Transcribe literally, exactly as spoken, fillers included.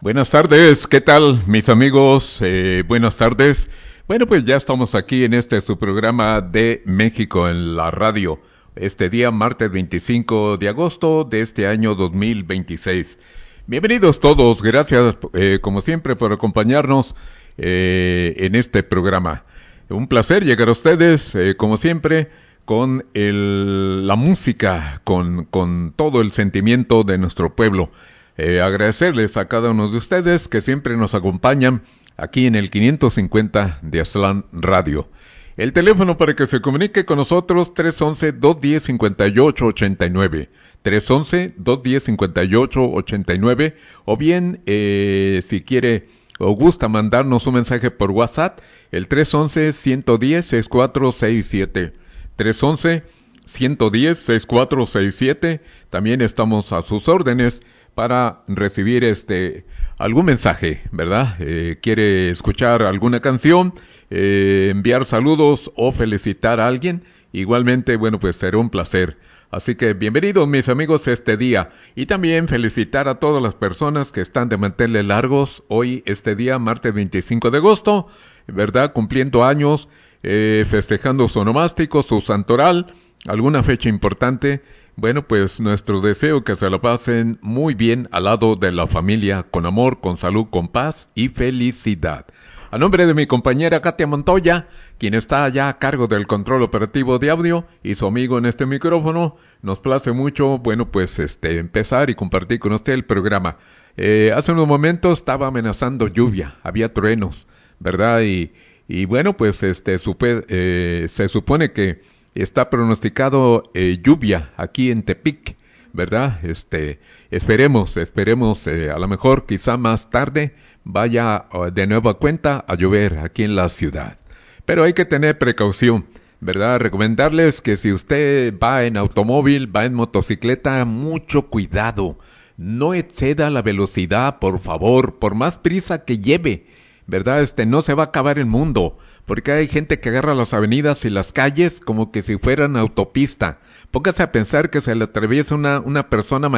Buenas tardes, ¿qué tal mis amigos? Eh, buenas tardes. Bueno, pues ya estamos aquí en este su programa de México en la radio. Este día, martes veinticinco de agosto de este año dos mil veintiséis. Bienvenidos todos, gracias eh, como siempre por acompañarnos eh, en este programa. Un placer llegar a ustedes, eh, como siempre, con el, la música, con, con todo el sentimiento de nuestro pueblo. Eh, agradecerles a cada uno de ustedes que siempre nos acompañan aquí en el quinientos cincuenta de Aztlán Radio. El teléfono para que se comunique con nosotros, tres once, dos diez, cincuenta y ocho ochenta y nueve. tres once, dos diez, cincuenta y ocho ochenta y nueve. O bien, eh, si quiere o gusta mandarnos un mensaje por WhatsApp, el tres once, ciento diez, sesenta y cuatro sesenta y siete. tres once, ciento diez, sesenta y cuatro sesenta y siete. También estamos a sus órdenes para recibir este algún mensaje, ¿verdad? Eh, quiere escuchar alguna canción, eh, enviar saludos o felicitar a alguien, igualmente, bueno, pues será un placer. Así que bienvenidos mis amigos este día, y también felicitar a todas las personas que están de manteles largos hoy, este día, martes veinticinco de agosto, ¿verdad? Cumpliendo años, eh, festejando su onomástico, su santoral, alguna fecha importante. Bueno, pues nuestro deseo que se lo pasen muy bien al lado de la familia, con amor, con salud, con paz y felicidad. A nombre de mi compañera Katia Montoya, quien está allá a cargo del control operativo de audio, y su amigo en este micrófono, nos place mucho, bueno, pues este empezar y compartir con usted el programa. Eh, hace unos momentos estaba amenazando lluvia, había truenos, ¿verdad? Y, y bueno, pues este supe, eh, se supone que está pronosticado eh, lluvia aquí en Tepic, ¿verdad? Este, esperemos, esperemos, eh, a lo mejor quizá más tarde vaya uh, de nueva cuenta a llover aquí en la ciudad. Pero hay que tener precaución, ¿verdad? Recomendarles que si usted va en automóvil, va en motocicleta, mucho cuidado. No exceda la velocidad, por favor, por más prisa que lleve, ¿verdad? Este, no se va a acabar el mundo. Porque hay gente que agarra las avenidas y las calles como que si fueran autopista. Póngase a pensar que se le atraviesa una, una persona